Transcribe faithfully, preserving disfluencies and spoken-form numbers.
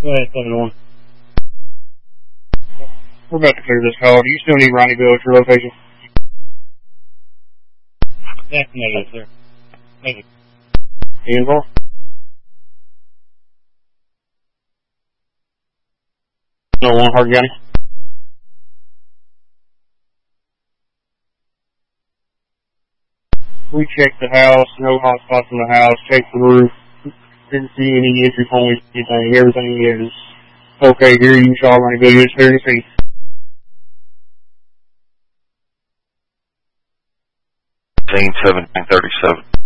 Go ahead, seven one. We're about to clear this call. Do you still need Ronnie Bill at your location? That's negative, sir. Negative. Ian Ball? No one, Hardin County. We checked the house, no hot spots in the house, checked the roof, didn't see any entry points, anything. Everything is okay here. You saw Ronnie Bill, you're clear to see. seventeen seventeen thirty-seven.